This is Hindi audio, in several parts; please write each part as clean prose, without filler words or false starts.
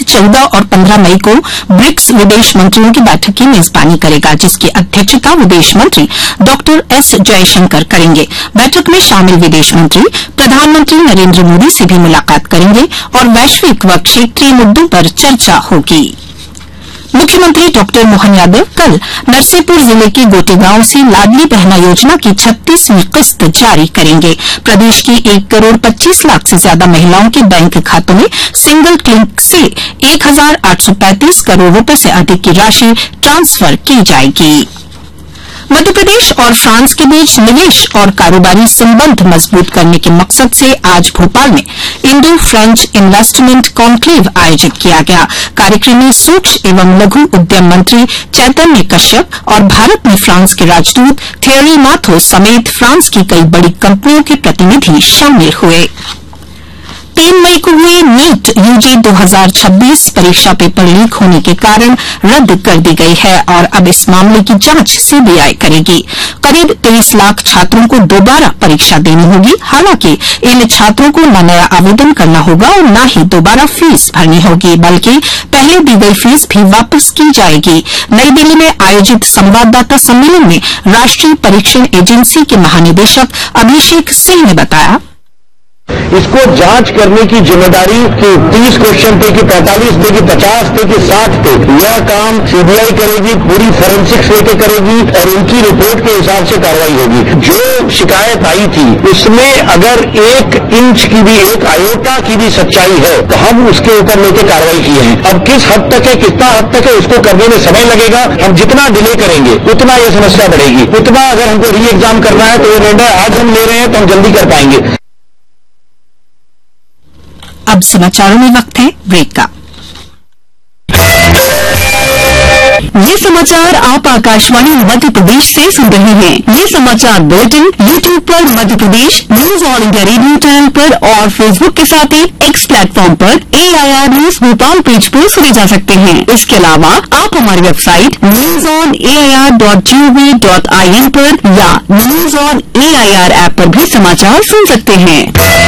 14 और 15 मई को ब्रिक्स विदेश मंत्रियों की बैठक की मेजबानी करेगा, जिसकी अध्यक्षता विदेश मंत्री डॉ एस जयशंकर करेंगे। बैठक में शामिल विदेश मंत्री प्रधानमंत्री नरेंद्र मोदी से भी मुलाकात करेंगे और वैश्विक व क्षेत्रीय मुद्दों पर चर्चा होगी। मुख्यमंत्री डॉ मोहन यादव कल नरसिंहपुर जिले के गोटेगांव से लाडली बहना योजना की 36वीं किस्त जारी करेंगे। प्रदेश की 1 करोड़ 25 लाख से ज्यादा महिलाओं के बैंक खातों में सिंगल क्लिक से 1,835 करोड़ रुपए से अधिक की राशि ट्रांसफर की जाएगी। मध्य प्रदेश और फ्रांस के बीच निवेश और कारोबारी संबंध मजबूत करने के मकसद से आज भोपाल में इंडो फ्रेंच इन्वेस्टमेंट कॉन्क्लेव आयोजित किया गया। कार्यक्रम में सूक्ष्म एवं लघु उद्यम मंत्री चैतन्य कश्यप और भारत में फ्रांस के राजदूत थियरी माथो समेत फ्रांस की कई बड़ी कंपनियों के प्रतिनिधि शामिल हुए। 3 मई को हुए नीट यूजी 2026 परीक्षा पेपर लीक होने के कारण रद्द कर दी गई है और अब इस मामले की जांच सीबीआई करेगी। करीब 23 लाख छात्रों को दोबारा परीक्षा देनी होगी। हालांकि इन छात्रों को न नया आवेदन करना होगा और न ही दोबारा फीस भरनी होगी, बल्कि पहले दी गई फीस भी वापस की जाएगी। नई दिल्ली में आयोजित संवाददाता सम्मेलन में राष्ट्रीय परीक्षण एजेंसी के महानिदेशक अभिषेक सिंह ने बताया, इसको जांच करने की जिम्मेदारी कि 30 क्वेश्चन थे कि 45 थे कि 50 थे कि 60 थे, यह काम सीबीआई करेगी, पूरी फोरेंसिक्स लेके करेगी और उनकी रिपोर्ट के हिसाब से कार्रवाई होगी। जो शिकायत आई थी उसमें अगर 1 इंच की भी, 1 आयोटा की भी सच्चाई है तो हम उसके ऊपर लेके कार्रवाई किए हैं। अब किस हद तक है, कितना हद तक है, उसको करने में समय लगेगा। हम जितना डिले करेंगे उतना ये समस्या बढ़ेगी। उतना अगर हमको री एग्जाम करना है तो ये निर्णय आज हम ले रहे हैं तो हम जल्दी कर पाएंगे। अब समाचारों में वक्त है ब्रेक का। ये समाचार आप आकाशवाणी मध्य प्रदेश से सुन रहे हैं। ये समाचार बुलेटिन यूट्यूब पर Madhya Pradesh news all India radio channel पर और फेसबुक के साथ ही एक्स प्लेटफॉर्म पर AIR न्यूज भोपाल पेज पर सुने जा सकते हैं। इसके अलावा आप हमारी वेबसाइट newsonair.gov.in पर या न्यूज ऑन AIR ऐप पर भी समाचार सुन सकते हैं।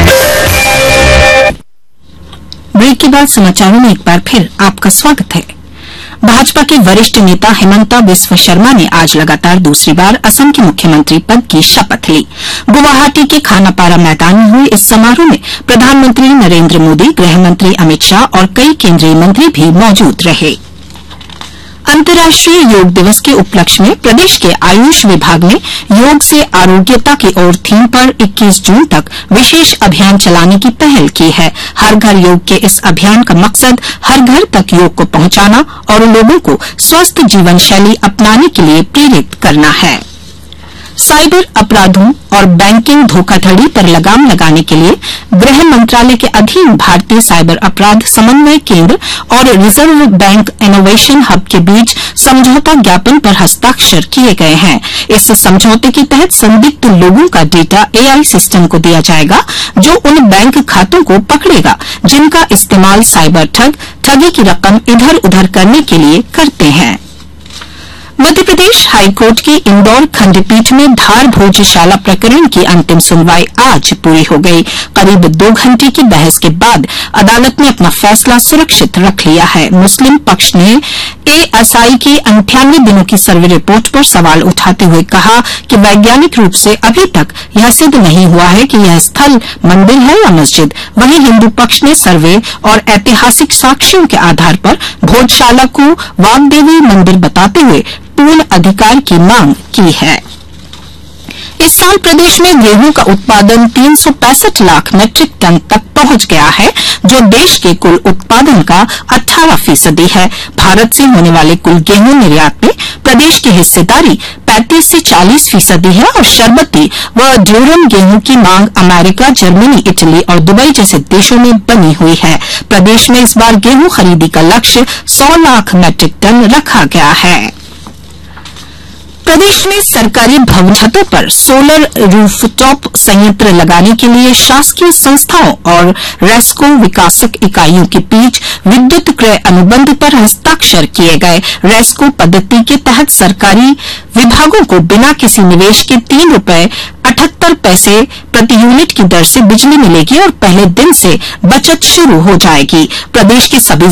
ब्रेक के बाद समाचारों में एक बार फिर आपका स्वागत है। भाजपा के वरिष्ठ नेता हिमंता बिस्वा शर्मा ने आज लगातार दूसरी बार असम के मुख्यमंत्री पद की शपथ ली। गुवाहाटी के खानापारा मैदान में हुए इस समारोह में प्रधानमंत्री नरेंद्र मोदी, गृह मंत्री अमित शाह और कई केंद्रीय मंत्री भी मौजूद रहे। अंतर्राष्ट्रीय योग दिवस के उपलक्ष्य में प्रदेश के आयुष विभाग ने योग से आरोग्यता की ओर थीम पर 21 जून तक विशेष अभियान चलाने की पहल की है। हर घर योग के इस अभियान का मकसद हर घर तक योग को पहुंचाना और लोगों को स्वस्थ जीवन शैली अपनाने के लिए प्रेरित करना है। साइबर अपराधों और बैंकिंग धोखाधड़ी पर लगाम लगाने के लिए गृह मंत्रालय के अधीन भारतीय साइबर अपराध समन्वय केंद्र और रिजर्व बैंक इनोवेशन हब के बीच समझौता ज्ञापन पर हस्ताक्षर किए गए हैं। इस समझौते के तहत संदिग्ध लोगों का डेटा AI सिस्टम को दिया जाएगा, जो उन बैंक खातों को पकड़ेगा जिनका इस्तेमाल साइबर ठगी की रकम इधर उधर करने के लिए करते हैं। मध्य प्रदेश हाईकोर्ट की इंदौर खंडपीठ में धार भोजशाला प्रकरण की अंतिम सुनवाई आज पूरी हो गई। करीब 2 घंटे की बहस के बाद अदालत ने अपना फैसला सुरक्षित रख लिया है। मुस्लिम पक्ष ने ASI की 98 दिनों की सर्वे रिपोर्ट पर सवाल उठाते हुए कहा कि वैज्ञानिक रूप से अभी तक यह सिद्ध नहीं हुआ है कि यह स्थल मंदिर है या मस्जिद। वहीं हिन्दू पक्ष ने सर्वे और ऐतिहासिक साक्ष्यों के आधार पर भोजशाला को वाग्देवी मंदिर बताते हुए पूर्ण अधिकार की मांग की है। इस साल प्रदेश में गेहूं का उत्पादन 365 लाख मीट्रिक टन तक पहुंच गया है, जो देश के कुल उत्पादन का 18% है। भारत से होने वाले कुल गेहूं निर्यात में प्रदेश की हिस्सेदारी 35 से 40% है और शरबती व ड्यूरम गेहूं की मांग अमेरिका, जर्मनी, इटली और दुबई जैसे देशों में बनी हुई है। प्रदेश में इस बार गेहूं खरीदी का लक्ष्य 100 लाख मीट्रिक टन रखा गया है। प्रदेश में सरकारी भवन छतों पर सोलर रूफटॉप संयंत्र लगाने के लिए शासकीय संस्थाओं और रेस्को विकासक इकाइयों के बीच विद्युत क्रय अनुबंध पर हस्ताक्षर किए गए। रेस्को पद्धति के तहत सरकारी विभागों को बिना किसी निवेश के 3 रुपये 78 पैसे प्रति यूनिट की दर से बिजली मिलेगी और पहले दिन से बचत शुरू हो जाएगी। प्रदेश के सभी